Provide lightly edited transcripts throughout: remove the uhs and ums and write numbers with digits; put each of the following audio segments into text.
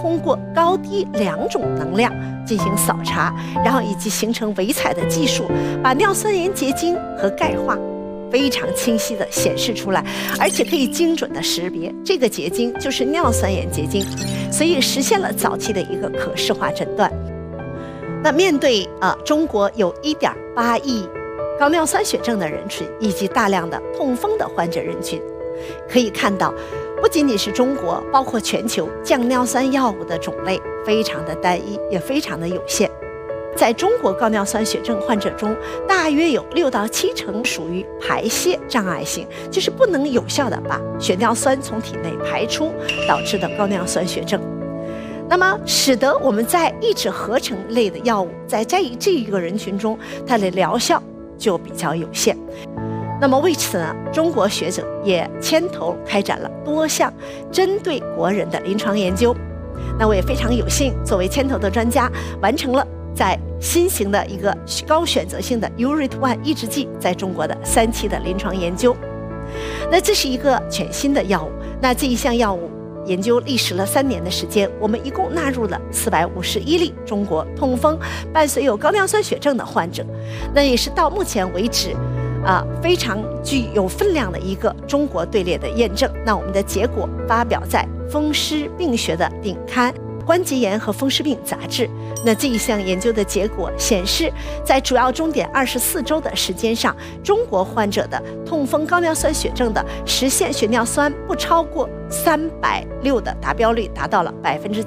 通过高低两种能量进行扫查，然后以及形成微彩的技术，把尿酸盐结晶和钙化非常清晰地显示出来，而且可以精准地识别这个结晶就是尿酸盐结晶，所以实现了早期的一个可视化诊断。那面对中国有1.8亿高尿酸血症的人群，以及大量的痛风的患者人群，可以看到，不仅仅是中国，包括全球降尿酸药物的种类非常的单一，也非常的有限。在中国高尿酸血症患者中，大约有6到7成属于排泄障碍性，就是不能有效的把血尿酸从体内排出，导致的高尿酸血症。那么使得我们在抑制合成类的药物在这一个人群中，它的疗效就比较有限。那么为此呢，中国学者也牵头开展了多项针对国人的临床研究。那我也非常有幸作为牵头的专家，完成了在新型的一个高选择性的 URAT1 抑制剂在中国的3期的临床研究。那这是一个全新的药物，那这一项药物研究历时了3年的时间，我们一共纳入了451例中国痛风伴随有高尿酸血症的患者，那也是到目前为止非常具有分量的一个中国队列的验证。那我们的结果发表在风湿病学的顶刊关节炎和风湿病杂志。那这一项研究的结果显示，在主要终点24周的时间上，中国患者的痛风高尿酸血症的实现血尿酸不超过360的达标率达到了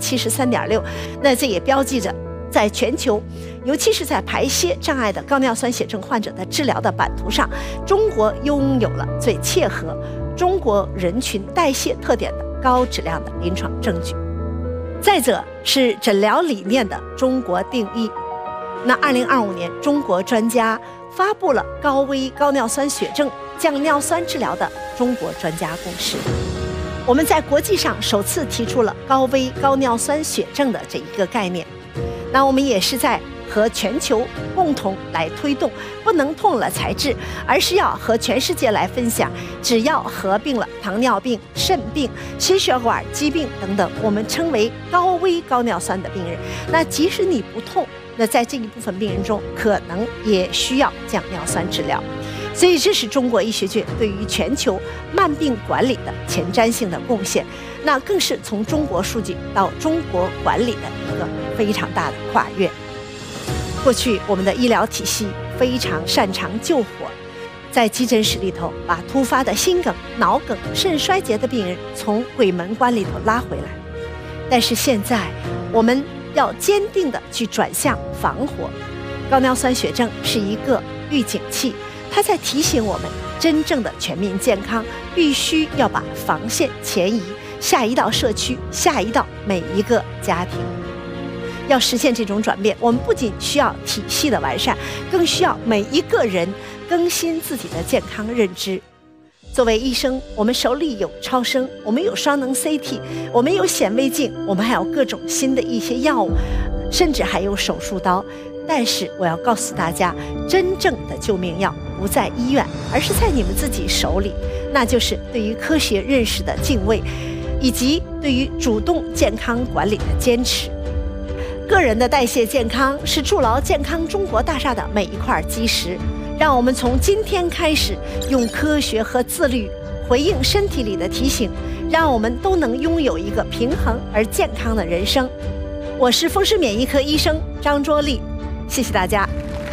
73.6%。那这也标记着在全球，尤其是在排泄障碍的高尿酸血症患者的治疗的版图上，中国拥有了最切合中国人群代谢特点的高质量的临床证据。再者是诊疗理念的中国定义。那2025年，中国专家发布了高危高尿酸血症降尿酸治疗的中国专家共识。我们在国际上首次提出了高危高尿酸血症的这一个概念。那我们也是在和全球共同来推动不能痛了才治，而是要和全世界来分享，只要合并了糖尿病、肾病、心血管疾病等等，我们称为高危高尿酸的病人，那即使你不痛，那在这一部分病人中可能也需要降尿酸治疗。所以这是中国医学界对于全球慢病管理的前瞻性的贡献，那更是从中国数据到中国管理的一个非常大的跨越。过去我们的医疗体系非常擅长救火，在急诊室里头把突发的心梗、脑梗、肾衰竭的病人从鬼门关里头拉回来，但是现在我们要坚定地去转向防火。高尿酸血症是一个预警器，它在提醒我们，真正的全民健康必须要把防线前移，下移到社区，下移到每一个家庭。要实现这种转变，我们不仅需要体系的完善，更需要每一个人更新自己的健康认知。作为医生，我们手里有超声，我们有双能 CT， 我们有显微镜，我们还有各种新的一些药物，甚至还有手术刀。但是我要告诉大家，真正的救命药不在医院，而是在你们自己手里，那就是对于科学认识的敬畏，以及对于主动健康管理的坚持。个人的代谢健康是筑牢健康中国大厦的每一块基石，让我们从今天开始用科学和自律回应身体里的提醒，让我们都能拥有一个平衡而健康的人生。我是风湿免疫科医生张卓丽，谢谢大家。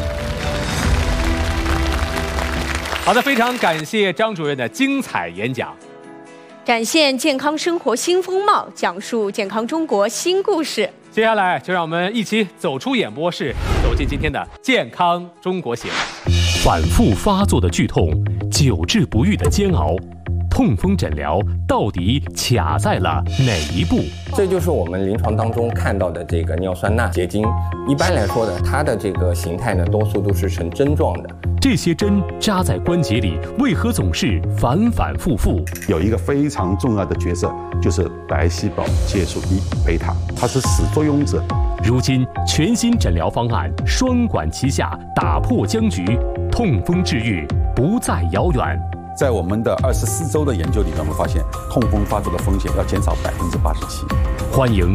好的，非常感谢张主任的精彩演讲， 展现健康生活新风貌，讲述健康中国新故事。 接下来就让我们一起走出演播室，走进今天的健康中国行。 反复发作的剧痛，久治不愈的煎熬，痛风诊疗到底卡在了哪一步？ 这就是我们临床当中看到的这个尿酸钠结晶。一般来说呢，它的这个形态呢，多数都是呈针状的。 这些针扎在关节里，为何总是反反复复？ 有一个非常重要的角色，就是白细胞介素1贝塔，它是始作俑者。 如今全新诊疗方案双管齐下，打破僵局，痛风治愈不再遥远。 在我们的24周的研究里面，我们发现痛风发作的风险要减少87%。 欢迎